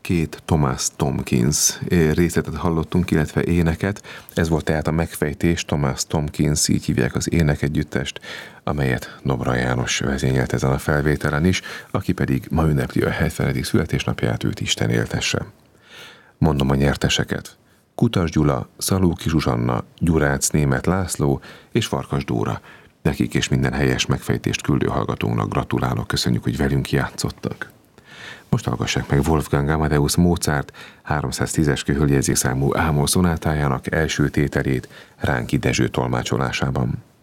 két Thomas Tomkins részletet hallottunk, illetve éneket. Ez volt tehát a megfejtés, Thomas Tomkins, így hívják az énekegyüttest, amelyet Dobra János vezényelt ezen a felvételen is, aki pedig ma ünnepli a 70. születésnapját, őt Isten éltesse. Mondom a nyerteseket. Kutas Gyula, Szalóki Zsuzsanna, Gyurác Németh László és Farkas Dóra. Nekik és minden helyes megfejtést küldő hallgatónknak gratulálok, köszönjük, hogy velünk játszottak. Most hallgassák meg Wolfgang Amadeus Mozart 310-es kőhölgyezékszámú Ámol szonátájának első tételét Ránki Dezső tolmácsolásában.